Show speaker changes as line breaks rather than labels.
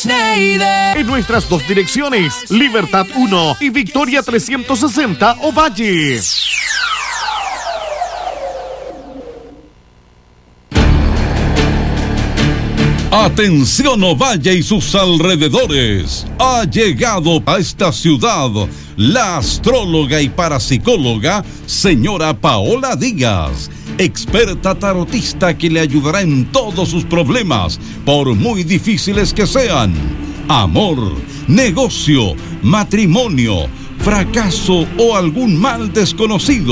Schneider.
En nuestras dos direcciones, Libertad 1 y Victoria 360 Ovalle.
Atención Ovalle y sus alrededores. Ha llegado a esta ciudad la astróloga y parapsicóloga señora Paola Díaz, experta tarotista que le ayudará en todos sus problemas, por muy difíciles que sean: amor, negocio, matrimonio, fracaso o algún mal desconocido.